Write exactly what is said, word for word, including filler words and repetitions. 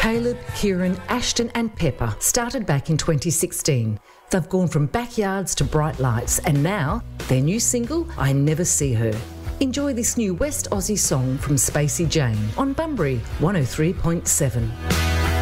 Caleb, Kieran, Ashton and Pepper started back in twenty sixteen. They've gone from backyards to bright lights, and now their new single, I Never See Her. Enjoy this new West Aussie song from Spacey Jane on Bunbury one oh three point seven.